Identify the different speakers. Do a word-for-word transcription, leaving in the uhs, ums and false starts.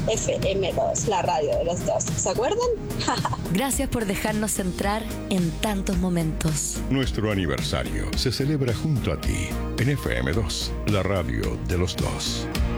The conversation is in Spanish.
Speaker 1: F M dos, la radio de los dos. ¿Se acuerdan?
Speaker 2: Gracias por dejarnos entrar en tantos momentos.
Speaker 3: Nuestro aniversario se celebra junto a ti en F M dos, la radio de los dos.